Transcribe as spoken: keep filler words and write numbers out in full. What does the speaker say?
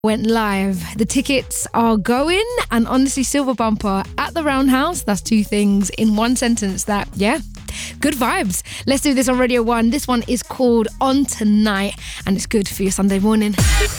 went live. The tickets are going, and honestly, Silver Bumper at the Roundhouse, that's two things in one sentence that, yeah, good vibes. Let's do this on Radio one. This one is called On Tonight, and it's good for your Sunday morning.